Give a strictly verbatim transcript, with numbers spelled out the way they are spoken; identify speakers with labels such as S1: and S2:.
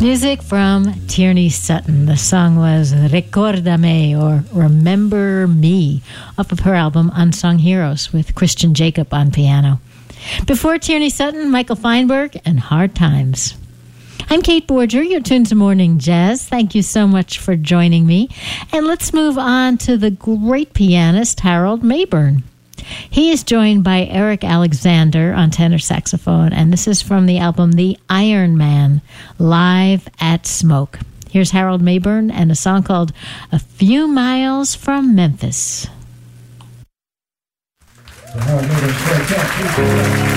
S1: Music from Tierney Sutton. The song was Recordame, or Remember Me, off of her album Unsung Heroes, with Christian Jacob on piano. Before Tierney Sutton, Michael Feinberg and Hard Times. I'm Kate Borger. You're tuned to Morning Jazz. Thank you so much for joining me. And let's move on to the great pianist Harold Mabern. He is joined by Eric Alexander on tenor saxophone, and this is from the album The Iron Man, Live at Smoke. Here's Harold Mabern and a song called A Few Miles from Memphis.